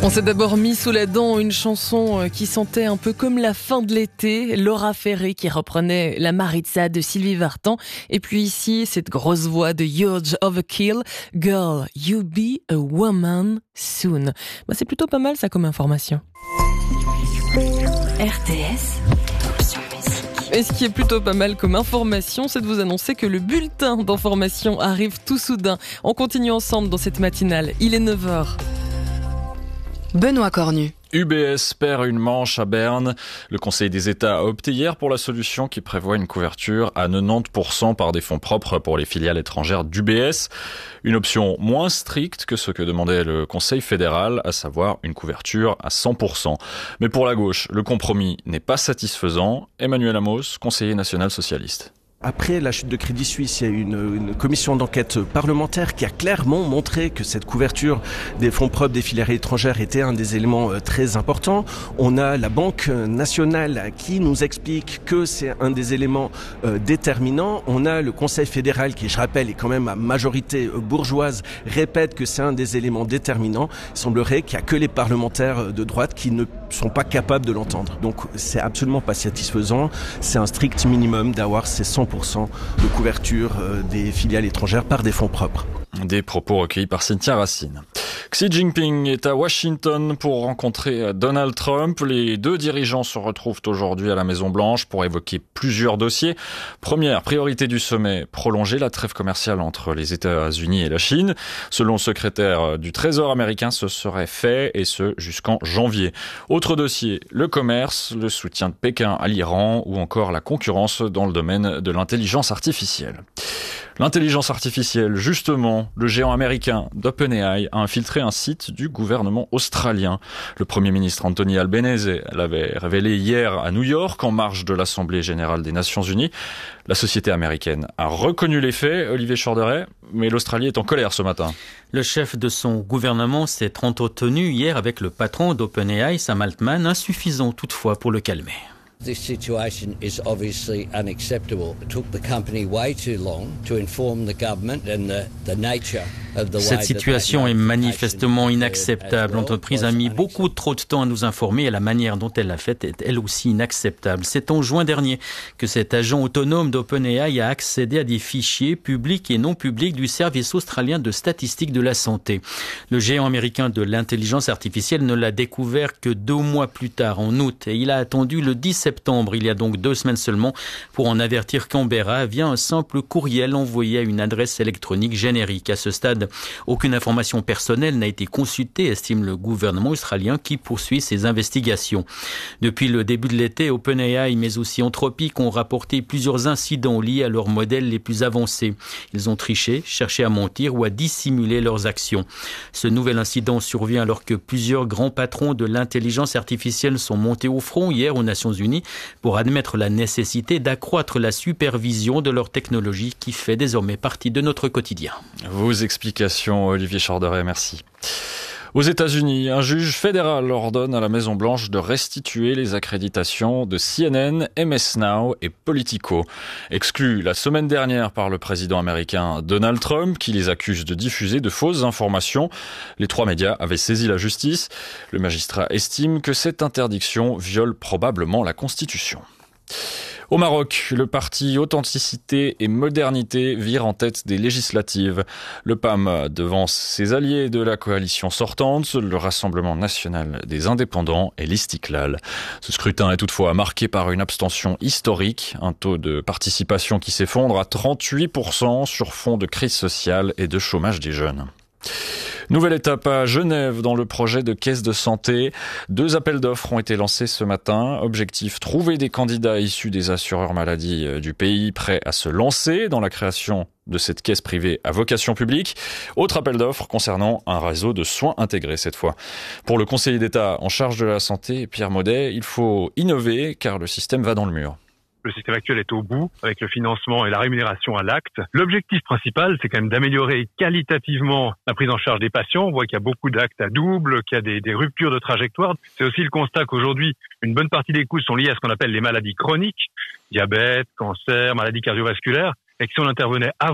On s'est d'abord mis sous la dent une chanson qui sentait un peu comme la fin de l'été, Laura Ferré qui reprenait La Maritza de Sylvie Vartan. Et puis ici, cette grosse voix de Huge Overkill, Girl, you be a woman soon. C'est plutôt pas mal ça comme information. RTS. Et ce qui est plutôt pas mal comme information, c'est de vous annoncer que le bulletin d'information arrive tout soudain. On continue ensemble dans cette matinale. Il est 9h. Benoît Cornu. UBS perd une manche à Berne. Le Conseil des États a opté hier pour la solution qui prévoit une couverture à 90% par des fonds propres pour les filiales étrangères d'UBS. Une option moins stricte que ce que demandait le Conseil fédéral, à savoir une couverture à 100%. Mais pour la gauche, le compromis n'est pas satisfaisant. Emmanuel Amos, conseiller national socialiste. Après la chute de Crédit Suisse, il y a eu une commission d'enquête parlementaire qui a clairement montré que cette couverture des fonds propres des filiales étrangères était un des éléments très importants. On a la Banque nationale qui nous explique que c'est un des éléments déterminants. On a le Conseil fédéral qui, je rappelle, est quand même à majorité bourgeoise, répète que c'est un des éléments déterminants. Il semblerait qu'il n'y a que les parlementaires de droite qui ne sont pas capables de l'entendre. Donc c'est absolument pas satisfaisant. C'est un strict minimum d'avoir ces 100% de couverture des filiales étrangères par des fonds propres. Des propos recueillis par Cynthia Racine. Xi Jinping est à Washington pour rencontrer Donald Trump. Les deux dirigeants se retrouvent aujourd'hui à la Maison-Blanche pour évoquer plusieurs dossiers. Première priorité du sommet, prolonger la trêve commerciale entre les États-Unis et la Chine. Selon le secrétaire du Trésor américain, ce serait fait et ce jusqu'en janvier. Autre dossier, le commerce, le soutien de Pékin à l'Iran ou encore la concurrence dans le domaine de l'intelligence artificielle. L'intelligence artificielle, justement, le géant américain d'OpenAI a infiltré un site du gouvernement australien. Le Premier ministre Anthony Albanese l'avait révélé hier à New York en marge de l'Assemblée générale des Nations Unies. La société américaine a reconnu les faits, Olivier Chorderet, mais l'Australie est en colère ce matin. Le chef de son gouvernement s'est entretenu hier avec le patron d'OpenAI, Sam Altman, insuffisant toutefois pour le calmer. This situation is obviously unacceptable. It took the company way too long to inform the government and the nature of the way. Cette situation est manifestement inacceptable. L'entreprise a mis beaucoup trop de temps à nous informer et la manière dont elle l'a fait est elle aussi inacceptable. C'est en juin dernier que cet agent autonome d'OpenAI a accédé à des fichiers publics et non publics du service australien de statistiques de la santé. Le géant américain de l'intelligence artificielle ne l'a découvert que 2 mois plus tard, en août, et il a attendu le 10 septembre, il y a donc 2 semaines seulement, pour en avertir Canberra via un simple courriel envoyé à une adresse électronique générique. À ce stade, aucune information personnelle n'a été consultée, estime le gouvernement australien qui poursuit ses investigations. Depuis le début de l'été, OpenAI mais aussi Anthropic ont rapporté plusieurs incidents liés à leurs modèles les plus avancés. Ils ont triché, cherché à mentir ou à dissimuler leurs actions. Ce nouvel incident survient alors que plusieurs grands patrons de l'intelligence artificielle sont montés au front hier aux Nations Unies pour admettre la nécessité d'accroître la supervision de leur technologie qui fait désormais partie de notre quotidien. Vos explications, Olivier Chorderet, merci. Aux États-Unis, un juge fédéral ordonne à la Maison-Blanche de restituer les accréditations de CNN, MS Now et Politico. Exclus la semaine dernière par le président américain Donald Trump, qui les accuse de diffuser de fausses informations. Les 3 médias avaient saisi la justice. Le magistrat estime que cette interdiction viole probablement la Constitution. Au Maroc, le parti Authenticité et Modernité vire en tête des législatives. Le PAM devance ses alliés de la coalition sortante, le Rassemblement national des indépendants et l'Istiklal. Ce scrutin est toutefois marqué par une abstention historique, un taux de participation qui s'effondre à 38% sur fond de crise sociale et de chômage des jeunes. Nouvelle étape à Genève dans le projet de caisse de santé. 2 appels d'offres ont été lancés ce matin. Objectif, trouver des candidats issus des assureurs maladie du pays prêts à se lancer dans la création de cette caisse privée à vocation publique. Autre appel d'offres concernant un réseau de soins intégrés cette fois. Pour le conseiller d'État en charge de la santé, Pierre Maudet, il faut innover car le système va dans le mur. Le système actuel est au bout avec le financement et la rémunération à l'acte. L'objectif principal, c'est quand même d'améliorer qualitativement la prise en charge des patients. On voit qu'il y a beaucoup d'actes à double, qu'il y a des ruptures de trajectoire. C'est aussi le constat qu'aujourd'hui, une bonne partie des coûts sont liés à ce qu'on appelle les maladies chroniques, diabète, cancer, maladies cardiovasculaires, et que si on intervenait avant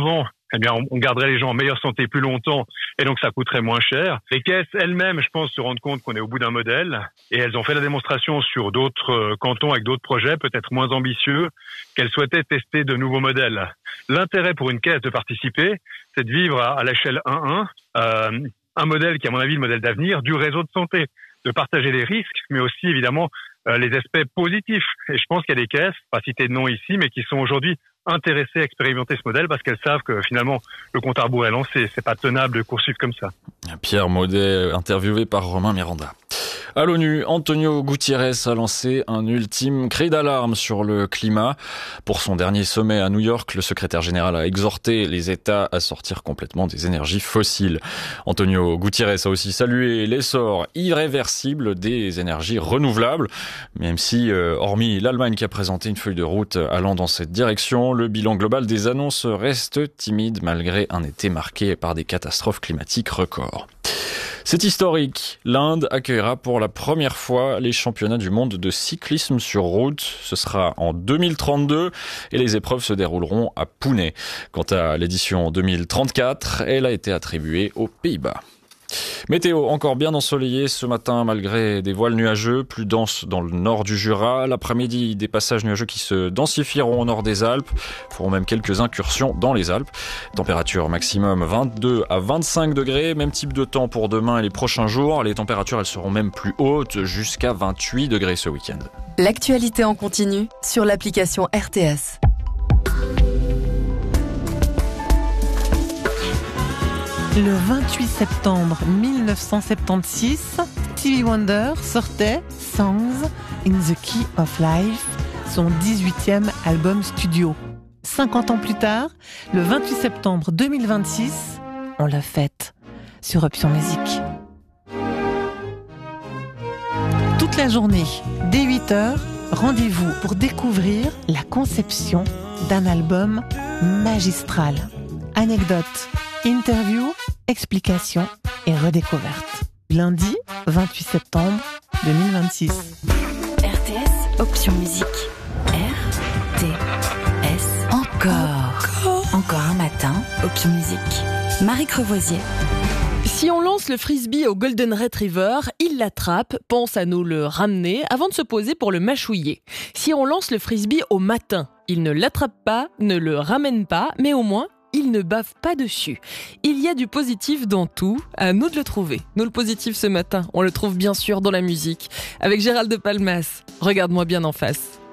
eh bien, on garderait les gens en meilleure santé plus longtemps et donc ça coûterait moins cher. Les caisses elles-mêmes, je pense, se rendent compte qu'on est au bout d'un modèle et elles ont fait la démonstration sur d'autres cantons avec d'autres projets, peut-être moins ambitieux, qu'elles souhaitaient tester de nouveaux modèles. L'intérêt pour une caisse de participer, c'est de vivre à l'échelle 1-1, un modèle qui, à mon avis, le modèle d'avenir du réseau de santé, de partager les risques, mais aussi, évidemment, les aspects positifs. Et je pense qu'il y a des caisses, pas citer de nom ici, mais qui sont aujourd'hui intéressées à expérimenter ce modèle parce qu'elles savent que finalement le compte à rebours est lancé. C'est pas tenable de poursuivre comme ça. Pierre Maudet, interviewé par Romain Miranda. À l'ONU, Antonio Guterres a lancé un ultime cri d'alarme sur le climat. Pour son dernier sommet à New York, le secrétaire général a exhorté les États à sortir complètement des énergies fossiles. Antonio Guterres a aussi salué l'essor irréversible des énergies renouvelables, même si, hormis l'Allemagne qui a présenté une feuille de route allant dans cette direction, le bilan global des annonces reste timide malgré un été marqué par des catastrophes climatiques records. C'est historique. L'Inde accueillera pour la première fois les championnats du monde de cyclisme sur route. Ce sera en 2032 et les épreuves se dérouleront à Pune. Quant à l'édition 2034, elle a été attribuée aux Pays-Bas. Météo encore bien ensoleillé ce matin malgré des voiles nuageux, plus denses dans le nord du Jura. L'après-midi, des passages nuageux qui se densifieront au nord des Alpes. Feront même quelques incursions dans les Alpes. Température maximum 22 à 25 degrés. Même type de temps pour demain et les prochains jours. Les températures, elles seront même plus hautes, jusqu'à 28 degrés ce week-end. L'actualité en continu sur l'application RTS. Le 28 septembre 1976, Stevie Wonder sortait Songs in the Key of Life, son 18e album studio. 50 ans plus tard, le 28 septembre 2026, on l'a fête sur Option Musique. Toute la journée, dès 8h, rendez-vous pour découvrir la conception d'un album magistral. Anecdotes, interviews, explications et redécouvertes. Lundi 28 septembre 2026. RTS, Option Musique. RTS. Encore un matin, Option Musique. Marie Crevoisier. Si on lance le frisbee au Golden Retriever, il l'attrape, pense à nous le ramener avant de se poser pour le mâchouiller. Si on lance le frisbee au matin, il ne l'attrape pas, ne le ramène pas, mais au moins, il ne bave pas dessus. Il y a du positif dans tout, à nous de le trouver. Nous, le positif ce matin, on le trouve bien sûr dans la musique. Avec Gérald de Palmas, regarde-moi bien en face.